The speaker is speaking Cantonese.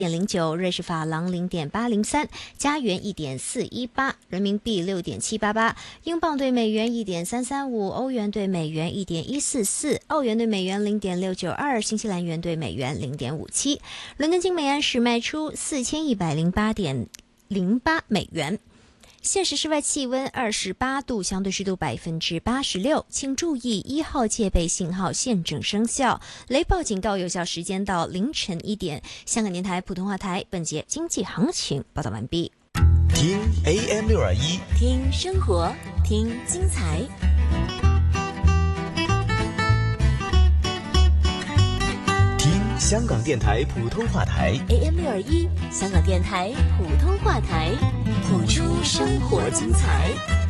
0.09，瑞士法郎0.803，加元1.418，人民币6.788，英镑对美元1.335，欧元对美元1.144，澳元对美元0.692，新西兰元对美元0.57。伦敦金每安士卖出4108.08美元。现时室外气温28度，相对湿度86%，请注意1号戒备信号现正生效，雷暴警告有效时间到凌晨1点。香港电台普通话台本节经济行情报道完毕。 听 AM621， 听生活，听精彩。 听香港电台普通话台 AM621，香港电台普通话台，谱出生活精彩。